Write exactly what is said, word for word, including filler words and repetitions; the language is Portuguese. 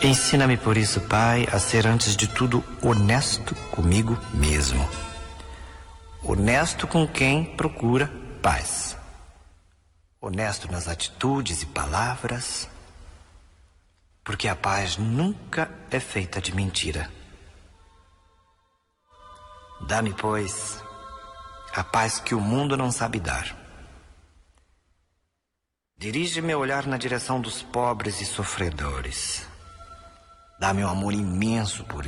Ensina-me por isso, Pai, a ser antes de tudo honesto comigo mesmo. Honesto com quem procura paz. Honesto nas atitudes e palavras, porque a paz nunca é feita de mentira. Dá-me, pois, a paz que o mundo não sabe dar. Dirige meu olhar na direção dos pobres e sofredores. Dá-me um amor imenso por